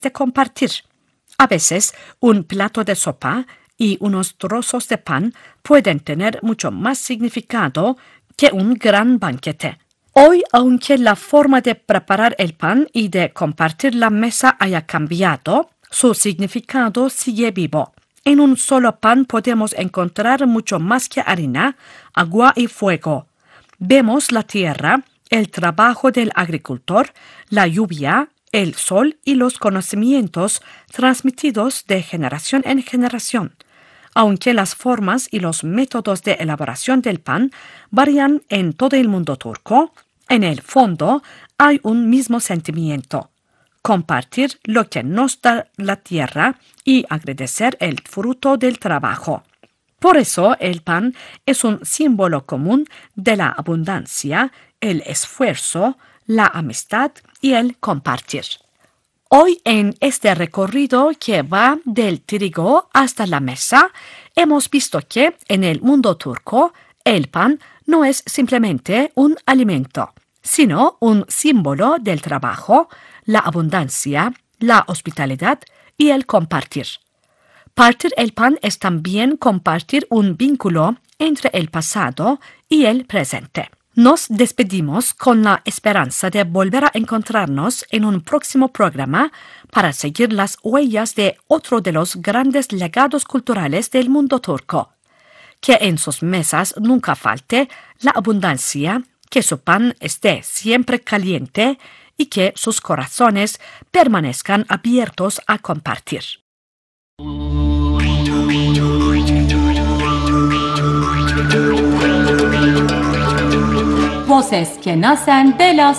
de compartir. A veces, un plato de sopa y unos trozos de pan pueden tener mucho más significado que un gran banquete. Hoy, aunque la forma de preparar el pan y de compartir la mesa haya cambiado, su significado sigue vivo. En un solo pan podemos encontrar mucho más que harina, agua y fuego. Vemos la tierra, el trabajo del agricultor, la lluvia, el sol y los conocimientos transmitidos de generación en generación. Aunque las formas y los métodos de elaboración del pan varían en todo el mundo turco, en el fondo hay un mismo sentimiento: compartir lo que nos da la tierra y agradecer el fruto del trabajo. Por eso el pan es un símbolo común de la abundancia, el esfuerzo, la amistad y el compartir. Hoy, en este recorrido que va del trigo hasta la mesa, hemos visto que en el mundo turco el pan no es simplemente un alimento, sino un símbolo del trabajo, la abundancia, la hospitalidad y el compartir. Partir el pan es también compartir un vínculo entre el pasado y el presente. Nos despedimos con la esperanza de volver a encontrarnos en un próximo programa para seguir las huellas de otro de los grandes legados culturales del mundo turco. Que en sus mesas nunca falte la abundancia, que su pan esté siempre caliente y que sus corazones permanezcan abiertos a compartir. Voces que nacen de las